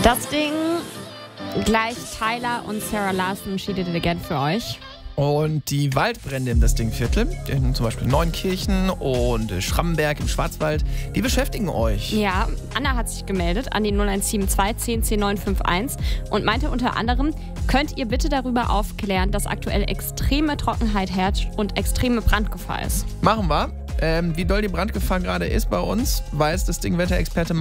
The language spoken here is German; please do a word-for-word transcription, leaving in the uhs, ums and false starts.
Das Ding gleich Tyler und Sarah Larson, She Did It Again für euch. Und die Waldbrände im Destingviertel, in zum Beispiel Neunkirchen und Schrammenberg im Schwarzwald, die beschäftigen euch. Ja, Anna hat sich gemeldet an die null eins sieben zwei zehn zehn neun fünf eins und meinte unter anderem, könnt ihr bitte darüber aufklären, dass aktuell extreme Trockenheit herrscht und extreme Brandgefahr ist. Machen wir. Ähm, wie doll die Brandgefahr gerade ist bei uns, weiß das Ding Wetterexperte